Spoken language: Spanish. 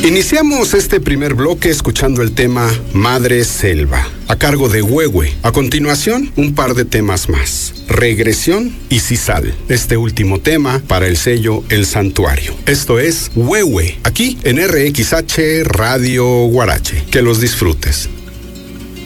Iniciamos este primer bloque escuchando el tema Madre Selva, a cargo de Huehue. A continuación, un par de temas más: Regresión y Sisal. Este último tema para el sello El Santuario. Esto es Huehue, aquí en RXH Radio Guarache. Que los disfrutes.